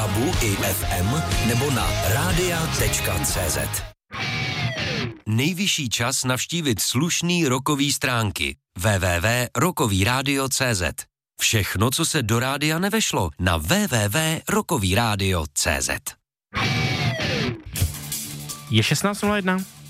DABu i FM nebo na radia.cz. Nejvyšší čas navštívit slušný rockový stránky www.rockovyradio.cz. Všechno, co se do rádia nevešlo, na www.rockovyradio.cz. Je 16:01.